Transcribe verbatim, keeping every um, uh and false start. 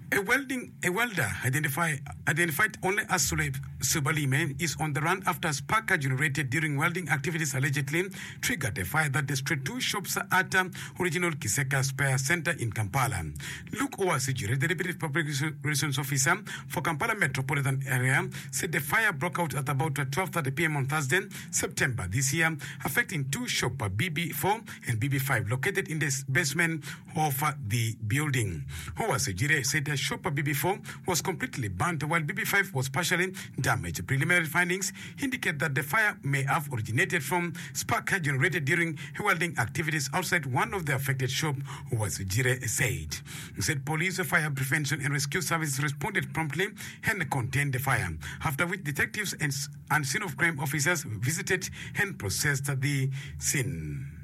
A welding a welder identified identified only as Sule Subalime is on the run after a spark generated during welding activities allegedly triggered a fire that destroyed two shops at um, original Kiseka Spare Center in Kampala. Luke Owasijire, the Deputy Public Relations Officer for Kampala Metropolitan Area, said the fire broke out at about twelve thirty p.m. on Thursday, September this year, affecting two shops, B B four and B B five, located in the basement of uh, the building. Owasijire said the shop B B four was completely burnt while B B five was partially damaged. Preliminary findings indicate that the fire may have originated from spark generated during welding activities outside one of the affected shops, Owasijire said. He said police, fire prevention and rescue services responded promptly and contained the fire, after which detectives and, and scene of crime officers visited and processed the scene.